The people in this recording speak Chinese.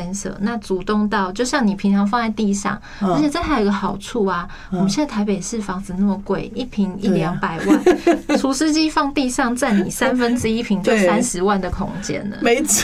舍，那主动到就像你平常放在地上，而且这还有一个好处啊，我们现在台北市房子那么贵，一坪100-200万，除湿机放地上占你1/3平就30万的空间了。 没错，